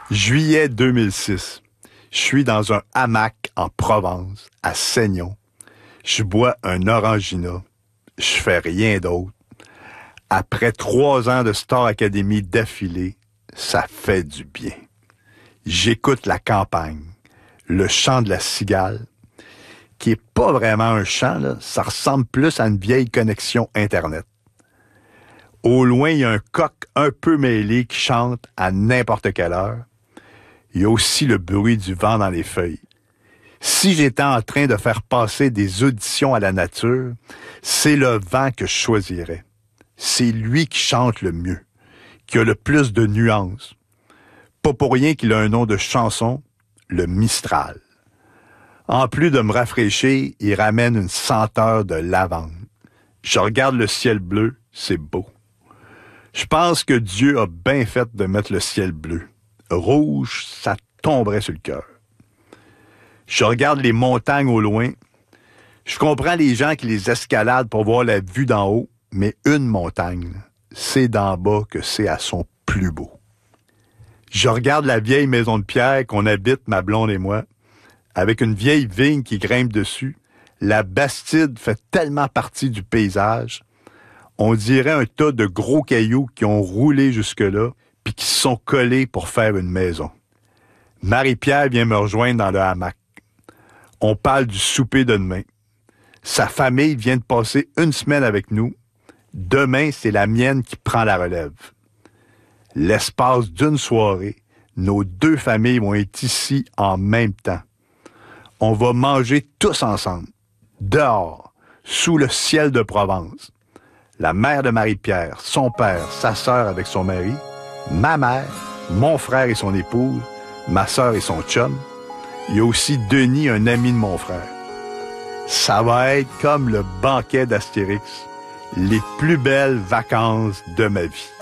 Juillet 2006. Je suis dans un hamac en Provence, à Seignon. Je bois un Orangina. Je fais rien d'autre. Après 3 ans de Star Academy d'affilée, ça fait du bien. J'écoute la campagne, le chant de la cigale, qui est pas vraiment un chant, là. Ça ressemble plus à une vieille connexion Internet. Au loin, il y a un coq un peu mêlé qui chante à n'importe quelle heure. Il y a aussi le bruit du vent dans les feuilles. Si j'étais en train de faire passer des auditions à la nature, c'est le vent que je choisirais. C'est lui qui chante le mieux, qui a le plus de nuances. Pas pour rien qu'il a un nom de chanson, le Mistral. En plus de me rafraîchir, il ramène une senteur de lavande. Je regarde le ciel bleu, c'est beau. Je pense que Dieu a bien fait de mettre le ciel bleu. Rouge, ça tomberait sur le cœur. Je regarde les montagnes au loin. Je comprends les gens qui les escaladent pour voir la vue d'en haut, mais une montagne, c'est d'en bas que c'est à son plus beau. Je regarde la vieille maison de pierre qu'on habite, ma blonde et moi, avec une vieille vigne qui grimpe dessus. La Bastide fait tellement partie du paysage. On dirait un tas de gros cailloux qui ont roulé jusque-là, puis qui se sont collés pour faire une maison. Marie-Pierre vient me rejoindre dans le hamac. On parle du souper de demain. Sa famille vient de passer 1 semaine avec nous. Demain, c'est la mienne qui prend la relève. L'espace d'une soirée, nos 2 familles vont être ici en même temps. On va manger tous ensemble, dehors, sous le ciel de Provence. La mère de Marie-Pierre, son père, sa sœur avec son mari, ma mère, mon frère et son épouse, ma sœur et son chum. Il y a aussi Denis, un ami de mon frère. Ça va être comme le banquet d'Astérix, les plus belles vacances de ma vie.